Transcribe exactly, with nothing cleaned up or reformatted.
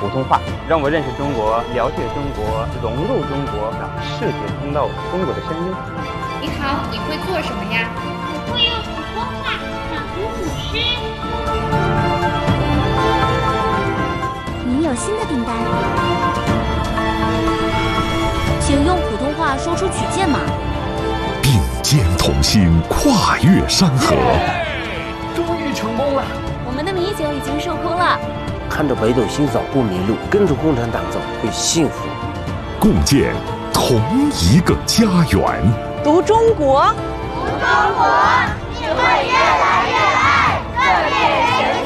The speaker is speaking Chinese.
普通话，让我认识中国，了解中国，融入中国，让世界听到中国的声音。 你好，你会做什么呀？ 会用普通话唱古古诗。 您有新的订单，请用普通话说出取件码。 并肩同行，跨越山河。 终于成功了！ 我们的米酒已经收工了。 看着北斗星走不迷路，跟着共产党走会幸福。 共建同一个家园。 读中国， 读中国，你会越来越爱，更变成